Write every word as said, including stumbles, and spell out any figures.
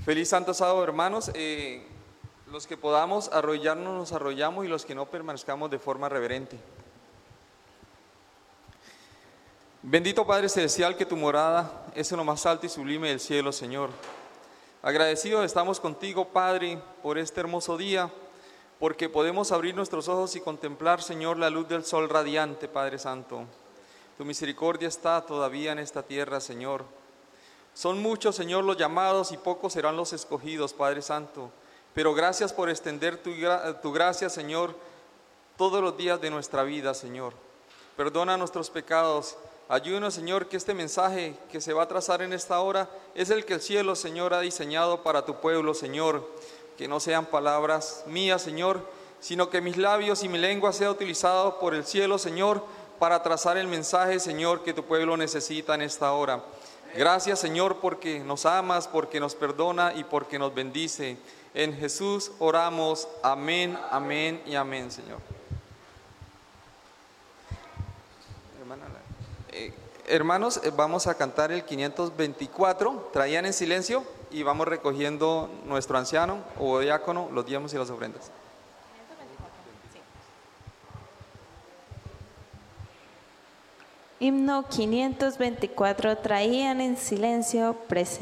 Feliz Santo Sábado, hermanos. Eh, los que podamos arrodillarnos, nos arrodillamos, y los que no, permanezcamos de forma reverente. Bendito Padre Celestial, que tu morada es en lo más alto y sublime del cielo, Señor. Agradecidos estamos contigo, Padre, por este hermoso día, porque podemos abrir nuestros ojos y contemplar, Señor, la luz del sol radiante, Padre Santo. Tu misericordia está todavía en esta tierra, Señor. Son muchos, Señor, los llamados y pocos serán los escogidos, Padre Santo. Pero gracias por extender tu, tu gracia, Señor, todos los días de nuestra vida, Señor. Perdona nuestros pecados. Ayúdanos, Señor, que este mensaje que se va a trazar en esta hora es el que el cielo, Señor, ha diseñado para tu pueblo, Señor. Que no sean palabras mías, Señor, sino que mis labios y mi lengua sea utilizado por el cielo, Señor, para trazar el mensaje, Señor, que tu pueblo necesita en esta hora. Gracias, Señor, porque nos amas, porque nos perdona y porque nos bendice. En Jesús oramos. Amén, amén y amén, Señor. Hermana, eh, hermanos, eh, vamos a cantar el quinientos veinticuatro. Traían en silencio y vamos recogiendo nuestro anciano o diácono los diezmos y las ofrendas. Himno quinientos veinticuatro, traían en silencio presente.